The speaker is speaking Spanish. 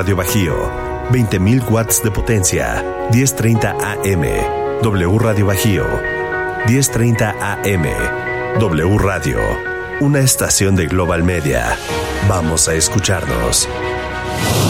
Radio Bajío, 20.000 watts de potencia, 10:30 AM. W Radio Bajío, 10:30 AM. W Radio, una estación de Global Media. Vamos a escucharnos.